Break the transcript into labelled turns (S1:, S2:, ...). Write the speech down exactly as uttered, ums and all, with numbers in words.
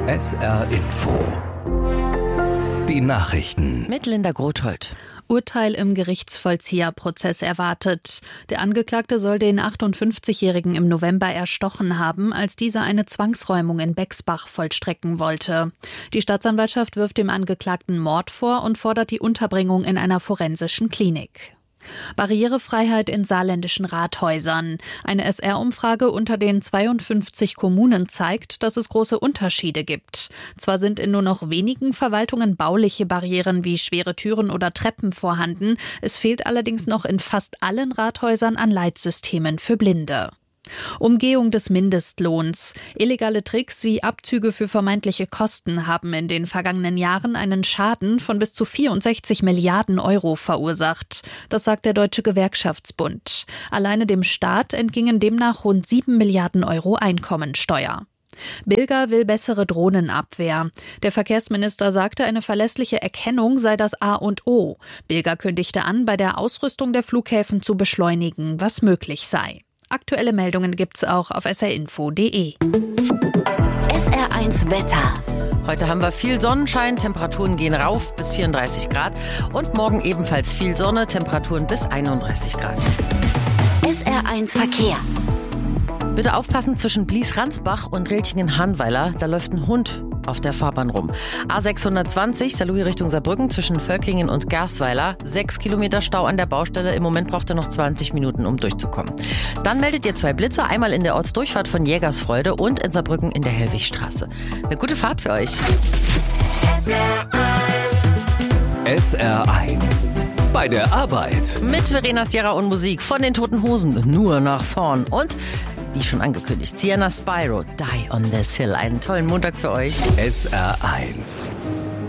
S1: S R Info. Die Nachrichten.
S2: Mit Linda Grothold.
S3: Urteil im Gerichtsvollzieherprozess erwartet. Der Angeklagte soll den achtundfünfzigjährigen im November erstochen haben, als dieser eine Zwangsräumung in Bexbach vollstrecken wollte. Die Staatsanwaltschaft wirft dem Angeklagten Mord vor und fordert die Unterbringung in einer forensischen Klinik. Barrierefreiheit in saarländischen Rathäusern. Eine S R-Umfrage unter den zweiundfünfzig Kommunen zeigt, dass es große Unterschiede gibt. Zwar sind in nur noch wenigen Verwaltungen bauliche Barrieren wie schwere Türen oder Treppen vorhanden, es fehlt allerdings noch in fast allen Rathäusern an Leitsystemen für Blinde. Umgehung des Mindestlohns. Illegale Tricks wie Abzüge für vermeintliche Kosten haben in den vergangenen Jahren einen Schaden von bis zu vierundsechzig Milliarden Euro verursacht. Das sagt der Deutsche Gewerkschaftsbund. Alleine dem Staat entgingen demnach rund sieben Milliarden Euro Einkommensteuer. Bilger will bessere Drohnenabwehr. Der Verkehrsminister sagte, eine verlässliche Erkennung sei das A und O. Bilger kündigte an, bei der Ausrüstung der Flughäfen zu beschleunigen, was möglich sei. Aktuelle Meldungen gibt's auch auf s r info punkt d e.
S2: S R eins Wetter. Heute haben wir viel Sonnenschein, Temperaturen gehen rauf bis vierunddreißig Grad und morgen ebenfalls viel Sonne, Temperaturen bis einunddreißig Grad.
S4: S R eins Verkehr.
S2: Bitte aufpassen, zwischen Blies-Ransbach und Reltingen-Hahnweiler, da läuft ein Hund auf der Fahrbahn rum. A sechshundertzwanzig, Saarlouis Richtung Saarbrücken, zwischen Völklingen und Gersweiler. Sechs Kilometer Stau an der Baustelle. Im Moment braucht er noch zwanzig Minuten, um durchzukommen. Dann meldet ihr zwei Blitze, einmal in der Ortsdurchfahrt von Jägersfreude und in Saarbrücken in der Hellwigstraße. Eine gute Fahrt für euch.
S1: S R eins. S R eins. Bei der Arbeit.
S2: Mit Verena Sierra und Musik von den Toten Hosen. Nur nach vorn. Und wie schon angekündigt, Sienna Spyro, Die on This Hill. Einen tollen Montag für euch.
S1: S R eins.